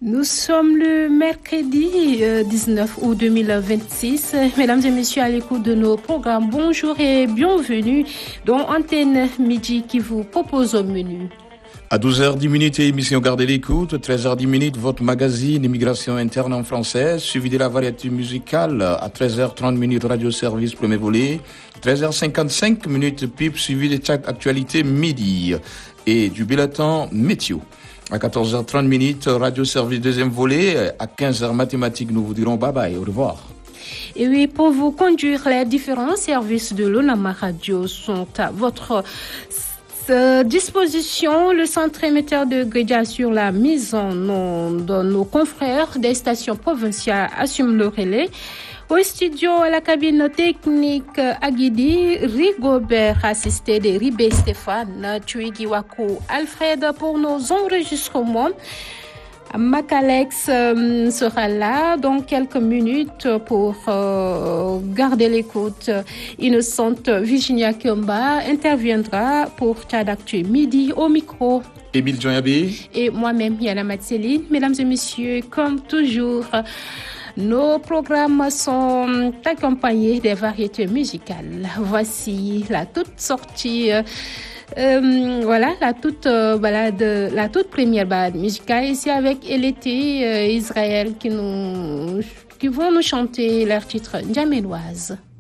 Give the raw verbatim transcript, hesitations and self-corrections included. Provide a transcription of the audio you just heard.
Nous sommes le mercredi euh, dix-neuf août deux mille vingt-six. Mesdames et messieurs, à l'écoute de nos programmes, bonjour et bienvenue dans Antenne Midi qui vous propose au menu. À douze heures dix minutes, émission Gardez l'écoute. treize heures dix minutes, votre magazine Immigration interne en français, suivi de la variété musicale. À treize heures trente minutes, Radio Service, premier volet. treize heures cinquante-cinq minutes, P I P, suivi de chaque actualité midi. Et du bulletin météo. À quatorze heures trente minutes, Radio Service, deuxième volet. À quinze heures, mathématiques, nous vous dirons bye bye, au revoir. Et oui, pour vous conduire, les différents services de l'Onama Radio sont à votre disposition. Le centre émetteur de Grédia sur la mise en onde de nos confrères des stations provinciales assume le relais. Au studio, à la cabine technique à Guidi, Rigobert, assisté de Ribé Stéphane, Tuigiwaku, Alfred pour nos enregistrements. Macalex euh, sera là dans quelques minutes pour euh, garder l'écoute. Innocente Virginia Kiomba interviendra pour Tchad Actu Midi au micro. Émile Joyabi. Et moi-même, Yana Matseline. Mesdames et messieurs, comme toujours, nos programmes sont accompagnés des variétés musicales. Voici la toute sortie. Euh, Euh, voilà la toute euh, balade, la toute première balade musicale ici avec Elété euh, Israël qui nous qui vont nous chanter leur titre Djaménoise.